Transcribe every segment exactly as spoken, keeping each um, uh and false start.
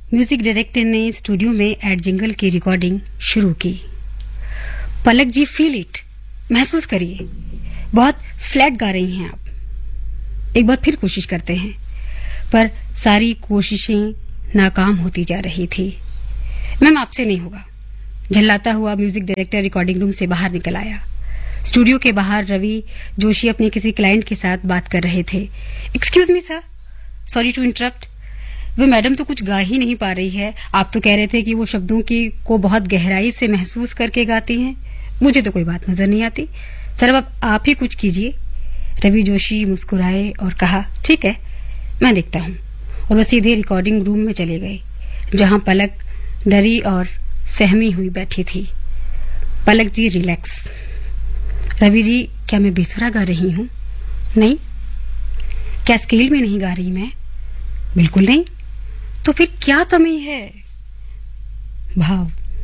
Music director ने studio में add jingle की रिकॉर्डिंग शुरू की। पलक जी, फील इट, महसूस करिए, बहुत फ्लैट गा रही हैं आप। एक बार फिर कोशिश करते हैं, पर सारी कोशिशें नाकाम होती जा रही थी। मैम, आपसे नहीं होगा। झल्लाता हुआ म्यूजिक डायरेक्टर रिकॉर्डिंग रूम से बाहर निकल आया। स्टूडियो के बाहर रवि जोशी अपने किसी क्लाइंट के साथ बात कर रहे थे। Excuse me sir, sorry to interrupt. वो मैडम तो कुछ गा ही नहीं पा रही है। आप तो कह रहे थे कि वो शब्दों की को बहुत गहराई से महसूस करके गाती हैं। मुझे तो कोई बात नजर नहीं आती। सर, अब आप ही कुछ कीजिए। रवि जोशी मुस्कुराए और कहा, ठीक है, मैं देखता हूँ। और वो सीधे रिकॉर्डिंग रूम में चले गए, जहां पलक डरी और सहमी हुई बैठी थी। पलक जी, रिलैक्स। रवि जी, क्या मैं बेसुरा गा रही हूँ? नहीं। क्या स्केल में नहीं गा रही मैं? बिल्कुल नहीं। तो फिर क्या कमी है? भाव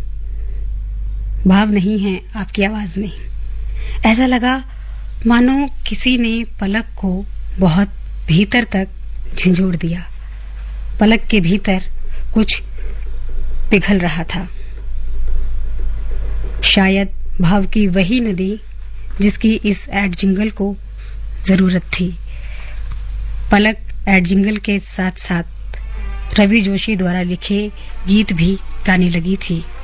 भाव नहीं है आपकी आवाज में। ऐसा लगा मानो किसी ने पलक को बहुत भीतर तक झंझोड़ दिया। पलक के भीतर कुछ पिघल रहा था, शायद भाव की वही नदी जिसकी इस एड जिंगल को जरूरत थी। पलक एड जिंगल के साथ साथ रवि जोशी द्वारा लिखे गीत भी गाने लगी थी।